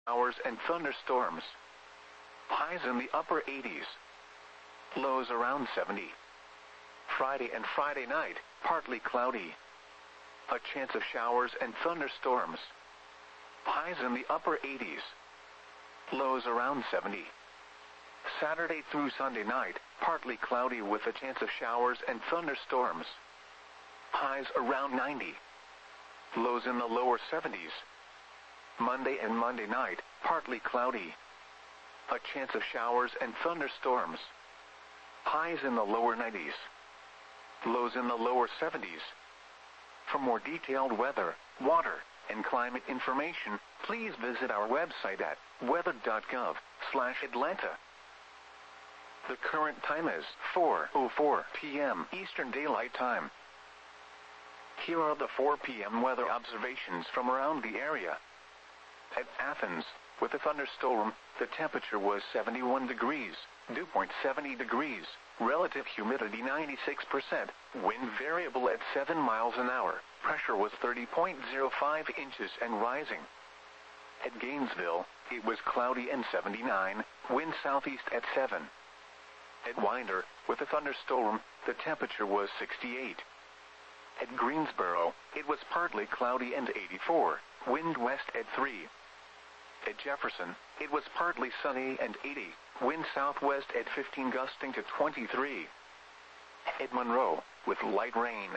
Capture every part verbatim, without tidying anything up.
Showers and thunderstorms. Highs in the upper eighties. Lows around seventy. Friday and Friday night, partly cloudy. A chance of showers and thunderstorms. Highs in the upper eighties. Lows around seventy. Saturday through Sunday night, partly cloudy with a chance of showers and thunderstorms. Highs around ninety. Lows in the lower seventies. Monday and Monday night, partly cloudy. A chance of showers and thunderstorms. Highs in the lower nineties. Lows in the lower seventies. For more detailed weather, water, and climate information, please visit our website at weather dot gov slash Atlanta. The current time is four oh four p m Eastern Daylight Time. Here are the four p m weather observations from around the area. At Athens, with a thunderstorm, the temperature was seventy-one degrees, dew point seventy degrees, relative humidity ninety-six percent, wind variable at seven miles an hour, pressure was thirty point zero five inches and rising. At Gainesville, it was cloudy and seventy-nine, wind southeast at seven. At Winder, with a thunderstorm, the temperature was sixty-eight. At Greensboro, it was partly cloudy and eighty-four, wind west at three. At Jefferson, it was partly sunny and eighty, wind southwest at fifteen gusting to twenty-three. At Monroe, with light rain.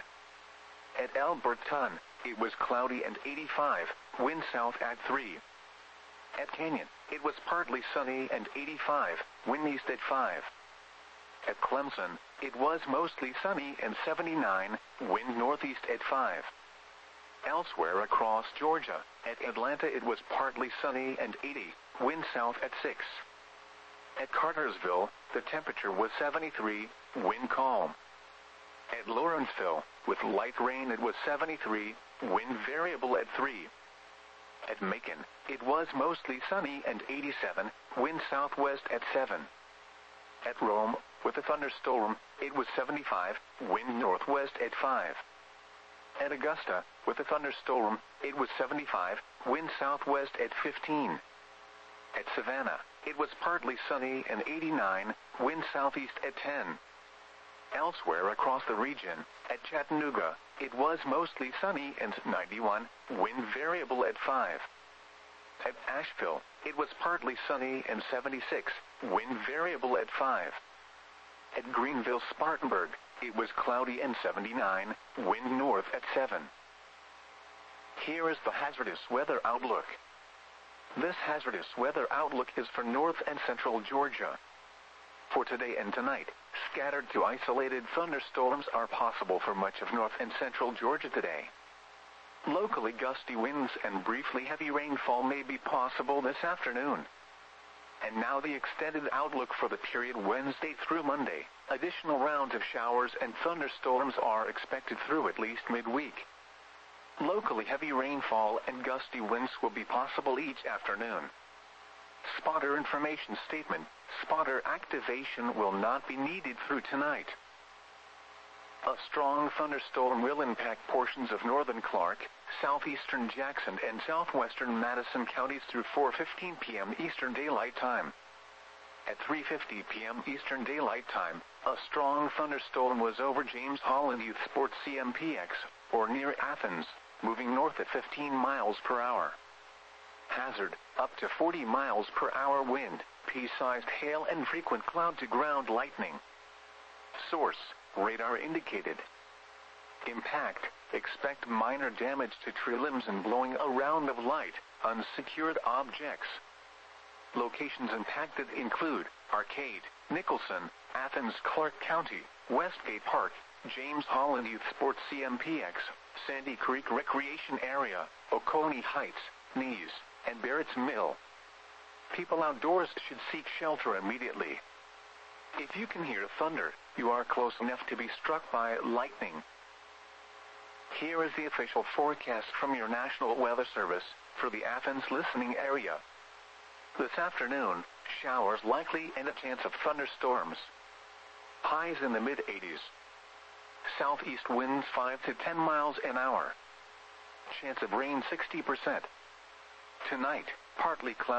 At Alberton, it was cloudy and eighty-five, wind south at three. At Canyon, it was partly sunny and eighty-five, wind east at five. At Clemson, it was mostly sunny and seventy-nine, wind northeast at five. Elsewhere across Georgia, at Atlanta it was partly sunny and eighty, wind south at six. At Cartersville, the temperature was seventy-three, wind calm. At Lawrenceville, with light rain it was seventy-three, wind variable at three. At Macon, it was mostly sunny and eighty-seven, wind southwest at seven. At Rome, with a thunderstorm, it was seventy-five, wind northwest at five. At Augusta, with a thunderstorm, it was seventy-five, wind southwest at fifteen. At Savannah, it was partly sunny and eighty-nine, wind southeast at ten. Elsewhere across the region, at Chattanooga, it was mostly sunny and ninety-one, wind variable at five. At Asheville, it was partly sunny and seventy-six, wind variable at five. At Greenville-Spartanburg, it was cloudy and seventy-nine, wind north at seven. Here is the hazardous weather outlook. This hazardous weather outlook is for north and central Georgia. For today and tonight, scattered to isolated thunderstorms are possible for much of north and central Georgia today. Locally gusty winds and briefly heavy rainfall may be possible this afternoon. And now the extended outlook for the period Wednesday through Monday. Additional rounds of showers and thunderstorms are expected through at least midweek. Locally heavy rainfall and gusty winds will be possible each afternoon. Spotter information statement. Spotter activation will not be needed through tonight. A strong thunderstorm will impact portions of northern Clark, southeastern Jackson and southwestern Madison counties through four fifteen p m Eastern Daylight Time. At three fifty p m Eastern Daylight Time, a strong thunderstorm was over James Holland Youth Sports C M P X, or near Athens, moving north at fifteen miles per hour. Hazard, up to forty miles per hour wind, pea-sized hail and frequent cloud-to-ground lightning. Source, radar indicated. Impact, expect minor damage to tree limbs and blowing around of light, unsecured objects. Locations impacted include Arcade, Nicholson, Athens, Clark County, Westgate Park, James Holland Youth Sports C M P X, Sandy Creek Recreation Area, Oconee Heights, Nees, and Barrett's Mill. People outdoors should seek shelter immediately. If you can hear thunder, you are close enough to be struck by lightning. Here is the official forecast from your National Weather Service for the Athens listening area. This afternoon, showers likely and a chance of thunderstorms. Highs in the mid eighties. Southeast winds five to ten miles an hour. Chance of rain sixty percent. Tonight, partly cloudy.